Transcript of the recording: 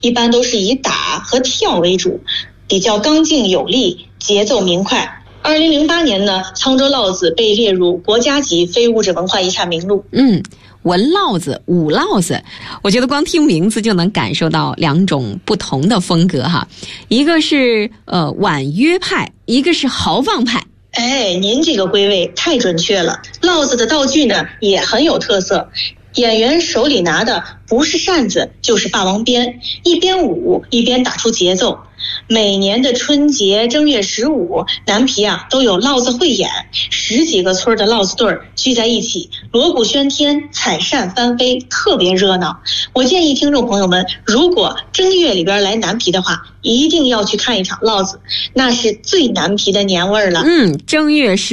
一般都是以打和跳为主，比较刚劲有力，节奏明快。2008年呢，沧州烙子被列入国家级非物质文化遗产名录。 文烙子、武烙子，我觉得光听名字就能感受到两种不同的风格哈，一个是婉约派，一个是豪放派。 您这个归位太准确了。烙子的道具呢也很有特色，演员手里拿的不是扇子就是霸王鞭，一边舞一边打出节奏。每年的春节正月15，南皮都有烙子汇演，10几个村的烙子队聚在一起，锣鼓喧天，彩扇翻飞，特别热闹。我建议听众朋友们，如果正月里边来南皮的话，一定要去看一场烙子，那是最南皮的年味儿了。 正月